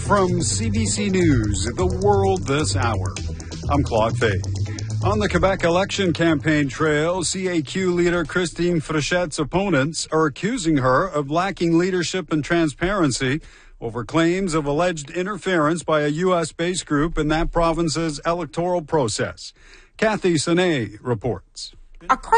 From CBC News, The World This Hour, I'm Claude Fay. On the Quebec election campaign trail, CAQ leader Christine Fréchette's opponents are accusing her of lacking leadership and transparency over claims of alleged interference by a U.S.-based group in that province's electoral process. Kathy Sine reports.